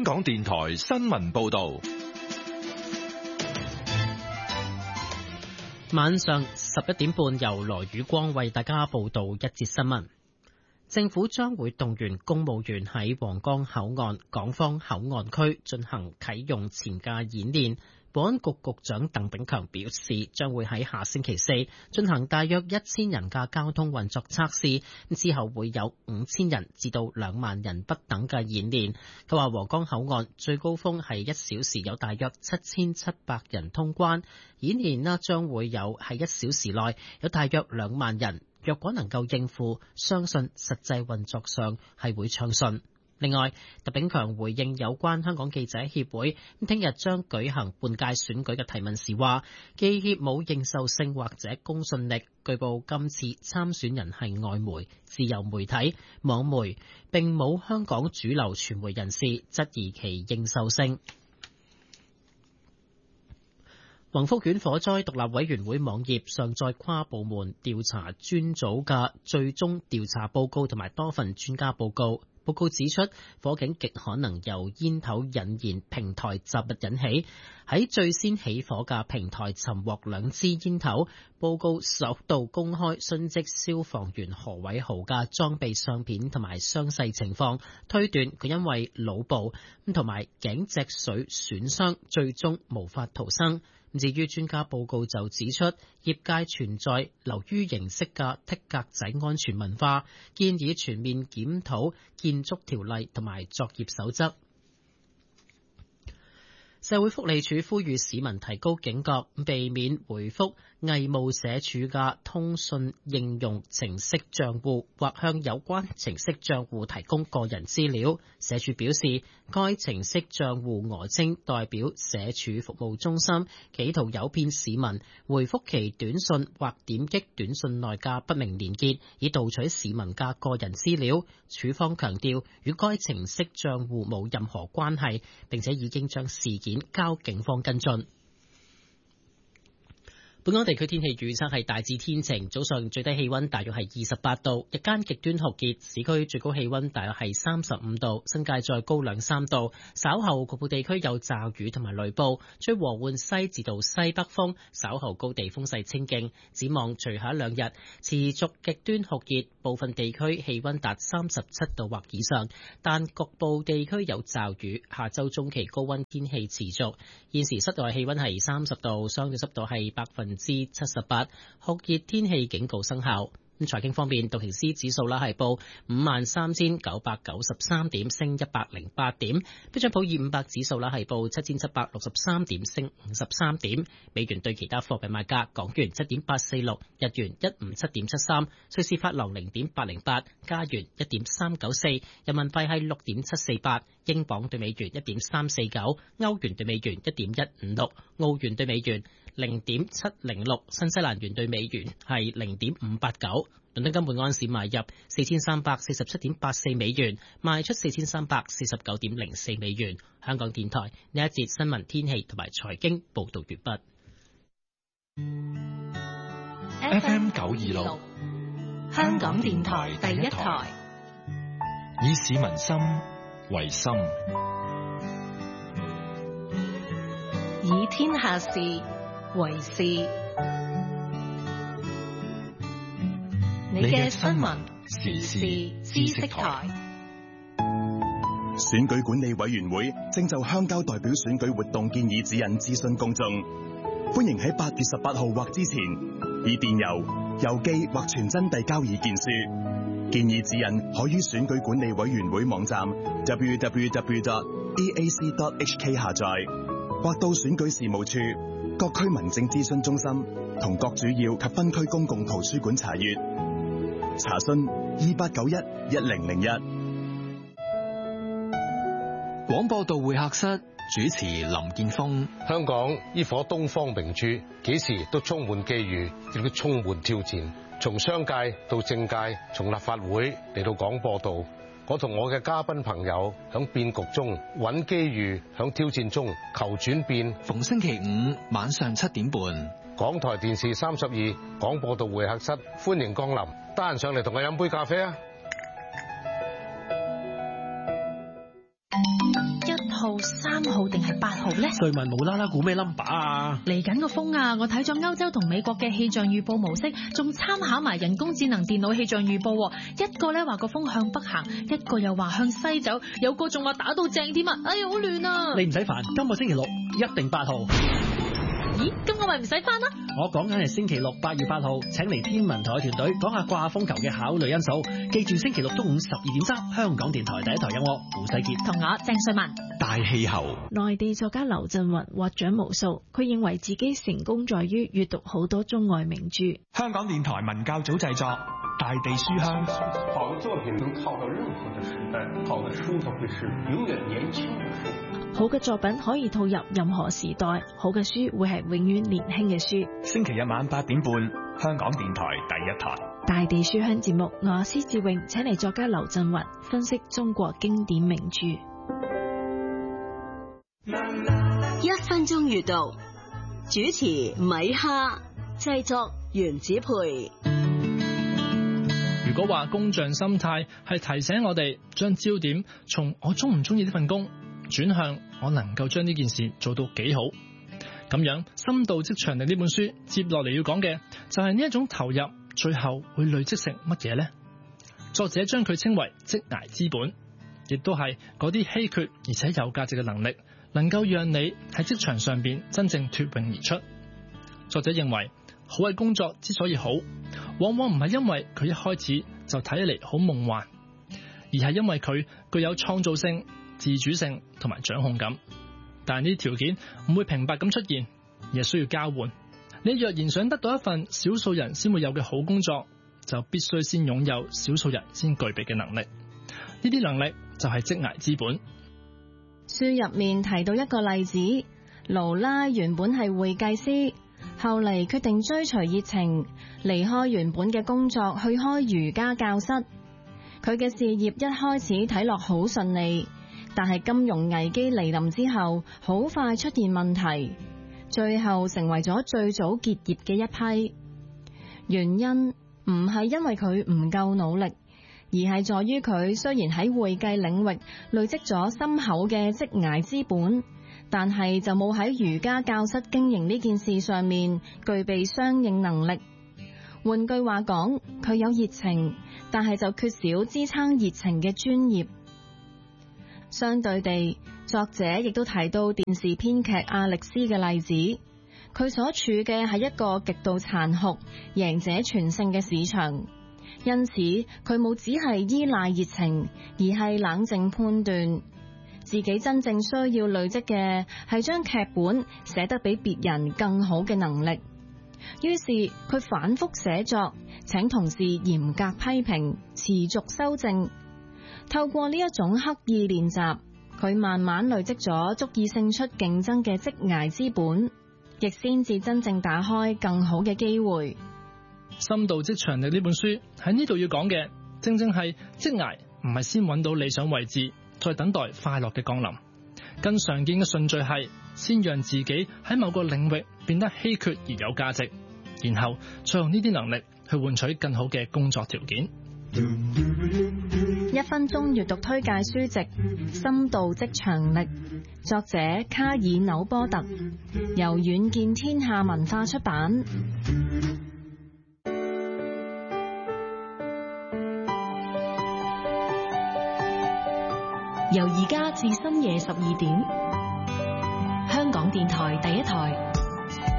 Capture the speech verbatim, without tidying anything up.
香港電台新聞報道。 晚上十一點半，由羅宇光為大家報道一節新聞。政府將會動員公務員喺皇崗口岸港方口岸區進行啟用前嘅演練。保安局局長鄧炳強表示，將會喺下星期四進行大約一千人嘅交通運作測試，之後會有五千人至到兩萬人不等嘅演練。佢話皇崗口岸最高峰係一小時有大約七千七百人通關，演練呢將會有喺一小時內有大約兩萬人。若果能夠應付，相信實際運作上係會暢順。另外，鄧炳強回應有關香港記者協會聽日將舉行換屆選舉嘅提問時話，記協冇認受性或者公信力。據報今次參選人係外媒、自由媒體、網媒，並冇香港主流傳媒人士質疑其認受性。宏福苑火災獨立委員會網頁上載跨部門調查專組嘅最終調查報告同埋多份專家報告。報告指出，火警極可能由煙頭引燃平台雜物引起。喺最先起火嘅平台尋獲兩支煙頭。報告首度公開殉職消防員何偉豪嘅裝備相片同埋傷勢情況，推斷佢因為腦部同埋頸脊髓損傷，最終無法逃生。至於專家報告就指出，業界存在流於形式嘅剔格仔安全文化，建議全面檢討建築條例同埋作業守則。社會福利署呼籲市民提高警覺，避免回覆偽冒社署嘅通訊應用程式賬戶，或向有關程式賬戶提供個人資料。社署表示，該程式賬戶訛稱代表社署服務中心，企圖誘騙市民回覆其短信或點擊短信內嘅不明連結，以盜取市民嘅個人資料。署方強調，與該程式賬戶冇任何關係，並且已經將事件交警方跟進。本港地區天氣預測係大致天晴，早上最低氣溫大約係二十八度，日間極端酷熱，市區最高氣溫大約係三十五度，新界再高兩三度。稍後局部地區有驟雨同埋雷暴，吹和緩西至到西北風，稍後高地風勢清勁。展望隨後一兩日持續極端酷熱，部分地區氣溫達三十七度或以上，但局部地區有驟雨。下周中期高溫天氣持續。現時室內氣溫係三十度，相對濕度係百分之七十八，酷熱天氣警告生效。咁財經方面，道瓊斯指數啦係報五萬三千九百九十三點，升一百零八點。標準普爾五百指數啦係報七千七百六十三點，升五十三點。美元對其他貨幣賣價：港元七點八四六，日元一五七點七三，瑞士法郎零點八零八，加元一點三九四，人民幣係六點七四八，英鎊對美元一點三四九，歐元對美元一點一五六，澳元對美元零點七零六，新西蘭元對美元係零點五八九。倫敦金每安士買入四千三百四十七點八四美元，賣出四千三百四十九點零四美元。香港電台呢一節新聞天氣同埋財經報道完畢。 F M 九二六， 香港電台第一台， 以市民心為心， 以天下事為事。你嘅新聞時事知識台。 選舉管理委員會正就鄉郊代表選舉活動建議指引諮詢公眾，歡迎喺八月十八號或之前以電郵、郵寄或傳真遞交意見書。建議指引可於選舉管理委員會網站 double-u double-u double-u 點 e a c 點 h k 下載，或到選舉事務處、各區民政諮詢中心同各主要及分區公共圖書館查閱。查詢二八九一一零零一。 廣播道會客室主持林建峰。 香港呢顆東方明珠，幾時都充滿機遇，亦都充滿挑戰。從商界到政界，從立法會嚟到廣播道，我同我嘅嘉賓朋友響變局中揾機遇，響挑戰中求轉變。 逢星期五晚上七點半， 港台電視三十二廣播道會客室，歡迎光臨。得閒上嚟同我飲杯咖啡啊！ 一號、三號定係八號呢？ 瑞文無啦啦估咩 number 啊？ 嚟緊個風啊！我睇咗歐洲同美國嘅氣象預報模式，仲參考埋人工智能電腦氣象預報。一個咧話個風向北行，一個又話向西走，有個仲話打到正添啊！哎呀，好亂啊！ 你唔使煩，今個星期六一定八號。 咦，咁我咪唔使翻啦？ 我講緊係星期六八月八號，請嚟天文台團隊講下掛風球嘅考慮因素。記住星期六中午十二點三，香港電台第一台有我胡世傑同我鄭瑞文。 大氣候， 內地作家劉震雲獲獎無數，佢認為自己成功在於閱讀好多中外名著。 香港電台文教組製作《大地書香》。 好的作品能套到任何的時代，好的書它會是永遠年輕的書。 好嘅作品可以套入任何時代，好嘅書會係永遠年輕嘅書。 星期日晚八點半，香港電台第一台《 大地書香》節目，我施志穎請嚟作家劉震雲分析中國經典名著。 一分鐘閱讀，主持米哈，製作原子培。 如果話工匠心態係提醒我哋將焦點從我中唔中意呢份工轉向我能夠將呢件事做到幾好，咁樣深度職場力呢本書接落嚟要講嘅就係呢一種投入，最後會累積成乜嘢呢？作者將佢稱為職涯資本，亦都係嗰啲稀缺而且有價值嘅能力，能夠讓你喺職場上邊真正脫穎而出。作者認為好嘅工作之所以好，往往唔係因為佢一開始就睇起嚟好夢幻，而係因為佢具有創造性、自主性同埋掌控感。但係呢啲條件唔會平白咁出現，而係需要交換。你若然想得到一份少數人先會有嘅好工作，就必須先擁有少數人先具備嘅能力。呢啲能力就係職涯資本。 書入面提到一個例子，勞拉原本係會計師，後嚟決定追隨熱情，離開原本嘅工作去開瑜伽教室。佢嘅事業一開始睇落好順利，但係金融危機嚟臨之後，好快出現問題，最後成為咗最早結業嘅一批。原因唔係因為佢唔夠努力，而係在於佢雖然喺會計領域累積咗深厚嘅職涯資本，但係就冇喺瑜伽教室經營呢件事上面具備相應能力。換句話講，佢有熱情，但係就缺少支撐熱情嘅專業。相對地，作者亦都提到電視編劇阿力斯嘅例子，佢所處嘅係一個極度殘酷、贏者全勝嘅市場，因此佢冇只係依賴熱情，而係冷靜判斷自己真正需要累積嘅係將劇本寫得比別人更好嘅能力。於是佢反覆寫作，請同事嚴格批評，持續修正。透過呢一種刻意練習，佢慢慢累積咗足以勝出競爭嘅職涯資本，亦先至真正打開更好嘅機會。 深度職場力呢本書喺呢度要講嘅，正正係職涯唔係先揾到理想位置，再等待快樂嘅降臨。更常見嘅順序係先讓自己喺某個領域變得稀缺而有價值，然後再用呢啲能力去換取更好嘅工作條件。 一分鐘閱讀推介書籍《深度職場力》，作者卡爾紐波特，由遠見天下文化出版。 由而家至深夜十二點，香港電台第一台。